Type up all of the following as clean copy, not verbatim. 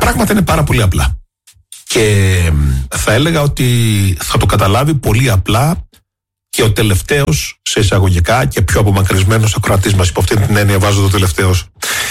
πράγματα είναι πάρα πολύ απλά. Και θα έλεγα ότι θα το καταλάβει πολύ απλά και ο τελευταίος, σε εισαγωγικά, και πιο απομακρυσμένος ακροατής μας, υπό αυτή την έννοια βάζω το τελευταίος.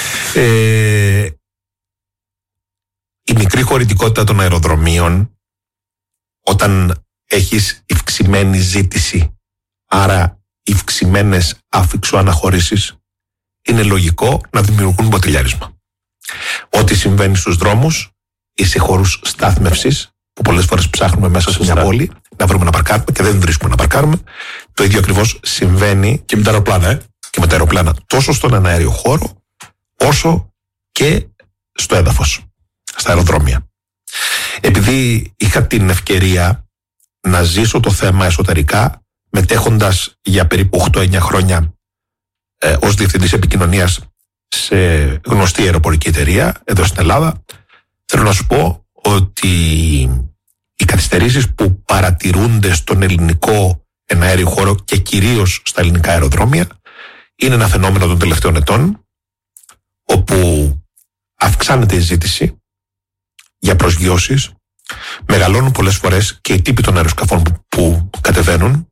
Η μικρή χωρητικότητα των αεροδρομίων, όταν έχεις ευξημένη ζήτηση, άρα ευξημένες αφιξοαναχωρήσεις, είναι λογικό να δημιουργούν μποτιλιάρισμα. Ό,τι συμβαίνει στους δρόμους ή σε χώρους στάθμευσης, που πολλές φορές ψάχνουμε μέσα σε μια πόλη να βρούμε να παρκάρουμε και δεν βρίσκουμε να παρκάρουμε, το ίδιο ακριβώς συμβαίνει και με τα αεροπλάνα. Και με τα αεροπλάνα, τόσο στον εναέριο χώρο, όσο και στο έδαφος, στα αεροδρόμια. Επειδή είχα την ευκαιρία να ζήσω το θέμα εσωτερικά, μετέχοντας για περίπου 8-9 χρόνια ως διευθυντής επικοινωνίας σε γνωστή αεροπορική εταιρεία εδώ στην Ελλάδα, θέλω να σου πω ότι οι καθυστερήσεις που παρατηρούνται στον ελληνικό εναέριο χώρο και κυρίως στα ελληνικά αεροδρόμια είναι ένα φαινόμενο των τελευταίων ετών, όπου αυξάνεται η ζήτηση για προσγειώσεις, μεγαλώνουν πολλές φορές και οι τύποι των αεροσκαφών που κατεβαίνουν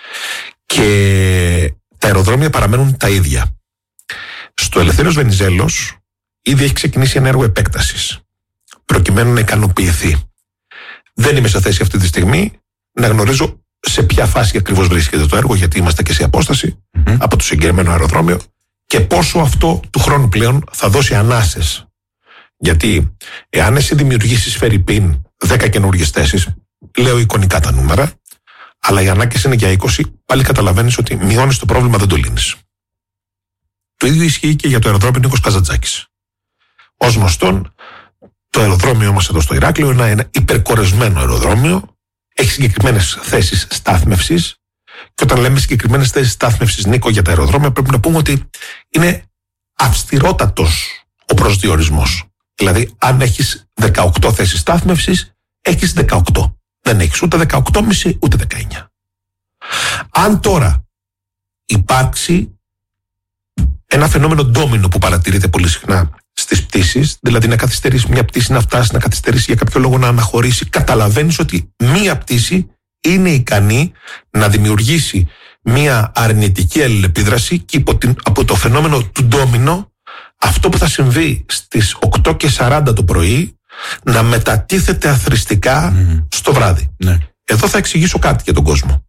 και τα αεροδρόμια παραμένουν τα ίδια. Στο Ελευθέριος Βενιζέλος ήδη έχει ξεκινήσει ένα έργο επέκτασης προκειμένου να ικανοποιηθεί. Δεν είμαι σε θέση αυτή τη στιγμή να γνωρίζω σε ποια φάση ακριβώς βρίσκεται το έργο, γιατί είμαστε και σε απόσταση από το συγκεκριμένο αεροδρόμιο, και πόσο αυτό του χρόνου πλέον θα δώσει ανάσες. Γιατί εάν εσύ δημιουργήσεις φερρυπίν 10 καινούργιες θέσεις, λέω εικονικά τα νούμερα, αλλά οι ανάγκες είναι για 20, πάλι καταλαβαίνεις ότι μειώνεις το πρόβλημα, δεν το λύνεις. Το ίδιο ισχύει και για το αεροδρόμιο Νίκος Καζαντζάκης. Ως γνωστόν, το αεροδρόμιο μας εδώ στο Ηράκλειο είναι ένα υπερκορεσμένο αεροδρόμιο, έχει συγκεκριμένες θέσεις στάθμευσης, και όταν λέμε συγκεκριμένες θέσεις στάθμευσης, Νίκο, για τα αεροδρόμια, πρέπει να πούμε ότι είναι αυστηρότατος ο προσδιορισμός. Δηλαδή, αν έχεις 18 θέσεις στάθμευσης, έχεις 18. Δεν έχεις ούτε 18,5 ούτε 19. Αν τώρα υπάρξει ένα φαινόμενο ντόμινο που παρατηρείται πολύ συχνά στις πτήσεις, δηλαδή να καθυστερήσει μια πτήση, να φτάσει, να καθυστερήσει για κάποιο λόγο, να αναχωρήσει, καταλαβαίνεις ότι μία πτήση είναι ικανή να δημιουργήσει μία αρνητική αλληλεπίδραση και από το φαινόμενο του ντόμινο, αυτό που θα συμβεί στις 8:40 το πρωί να μετατίθεται αθροιστικά στο βράδυ. Ναι. Εδώ θα εξηγήσω κάτι για τον κόσμο.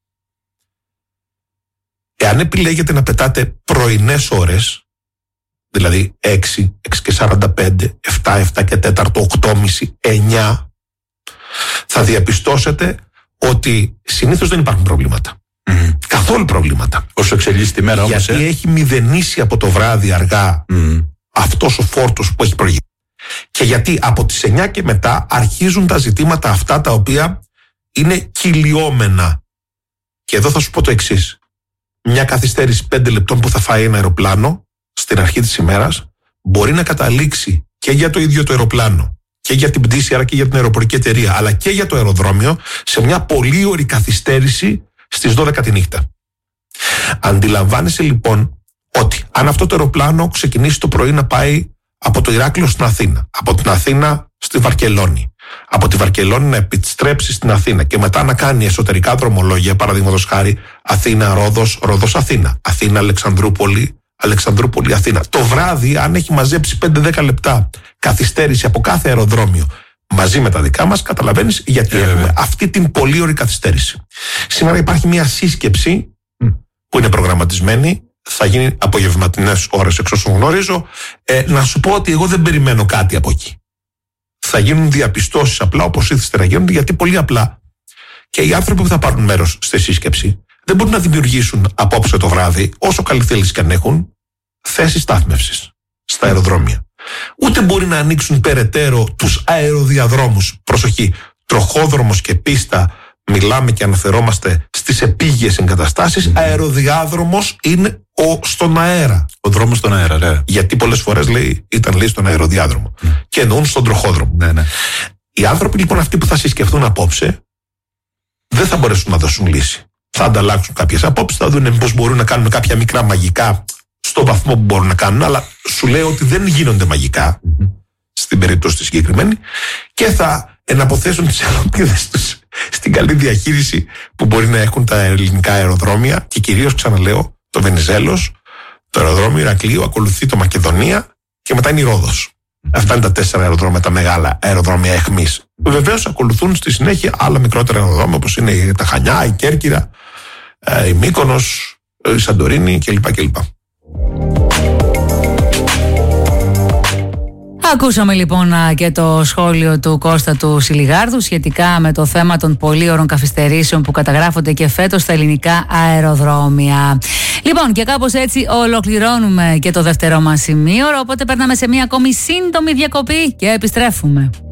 Εάν επιλέγετε να πετάτε πρωινές ώρες, δηλαδή 6, 6:45, 7, 7 και 4, 8:30, 9, θα διαπιστώσετε ότι συνήθως δεν υπάρχουν προβλήματα. Καθόλου προβλήματα. Όσο εξελίσσει τη μέρα όμως. Γιατί έχει μηδενίσει από το βράδυ αργά αυτός ο φόρτος που έχει προηγηθεί. Και γιατί από τις 9 και μετά αρχίζουν τα ζητήματα αυτά τα οποία είναι κυλιόμενα. Και εδώ θα σου πω το εξής. Μια καθυστέρηση 5 λεπτών που θα φάει ένα αεροπλάνο στην αρχή της ημέρας μπορεί να καταλήξει και για το ίδιο το αεροπλάνο και για την πτήση, άρα και για την αεροπορική εταιρεία, αλλά και για το αεροδρόμιο, σε μια πολύ ωρη καθυστέρηση στις 12 τη νύχτα. Αντιλαμβάνεσαι λοιπόν ότι αν αυτό το αεροπλάνο ξεκινήσει το πρωί να πάει από το Ηράκλειο στην Αθήνα, από την Αθήνα στη Βαρκελόνη, από τη Βαρκελόνη να επιστρέψει στην Αθήνα και μετά να κάνει εσωτερικά δρομολόγια, παραδείγματος χάρη Αθήνα-Ρόδος, Ρόδος-Αθήνα, Αθήνα-Αλεξανδρούπολη, Αλεξανδρούπολη-Αθήνα. Το βράδυ, αν έχει μαζέψει 5-10 λεπτά καθυστέρηση από κάθε αεροδρόμιο μαζί με τα δικά μας, καταλαβαίνεις γιατί έχουμε αυτή την πολύ ωρη καθυστέρηση. Σήμερα υπάρχει μια σύσκεψη που είναι προγραμματισμένη, θα γίνει απογευματινές ώρες εξ όσων γνωρίζω. Να σου πω ότι εγώ δεν περιμένω κάτι από εκεί. Θα γίνουν διαπιστώσεις απλά όπως ήθιστε να γίνονται, γιατί πολύ απλά και οι άνθρωποι που θα πάρουν μέρος στη σύσκεψη δεν μπορούν να δημιουργήσουν απόψε το βράδυ, όσο καλή θέληση και αν έχουν, θέσεις στάθμευσης στα αεροδρόμια. Ούτε μπορεί να ανοίξουν περαιτέρω τους αεροδιαδρόμους. Προσοχή, τροχόδρομος και πίστα, μιλάμε και αναφερόμαστε στις επίγειες εγκαταστάσεις. Αεροδιάδρομος είναι στον αέρα. Ο δρόμος στον αέρα, ναι. Γιατί πολλές φορές ήταν στον αεροδιάδρομο. Και εννοούν στον τροχόδρομο. Ναι. Οι άνθρωποι λοιπόν αυτοί που θα συσκεφτούν απόψε δεν θα μπορέσουν να δώσουν λύση. Θα ανταλλάξουν κάποιες απόψεις, θα δουν πώς μπορούν να κάνουν κάποια μικρά μαγικά στο βαθμό που μπορούν να κάνουν, αλλά σου λέω ότι δεν γίνονται μαγικά. Στην περίπτωση τη συγκεκριμένη, και θα εναποθέσουν τις ελπίδες τους στην καλή διαχείριση που μπορεί να έχουν τα ελληνικά αεροδρόμια, και κυρίως, ξαναλέω, το Βενιζέλος, το αεροδρόμιο Ηρακλείου, ακολουθεί το Μακεδονία και μετά είναι η Ρόδος. Αυτά είναι τα 4 αεροδρόμια, τα μεγάλα αεροδρόμια εχμής. Βεβαίως ακολουθούν στη συνέχεια άλλα μικρότερα αεροδρόμια, όπως είναι τα Χανιά, η Κέρκυρα, η Μύκονος, η Σαντορίνη κλπ. Ακούσαμε λοιπόν και το σχόλιο του Κώστα του Σιλιγάρδου σχετικά με το θέμα των πολύωρων καθυστερήσεων που καταγράφονται και φέτος στα ελληνικά αεροδρόμια. Λοιπόν, και κάπως έτσι ολοκληρώνουμε και το δεύτερο μας σημείο, οπότε περνάμε σε μια ακόμη σύντομη διακοπή και επιστρέφουμε.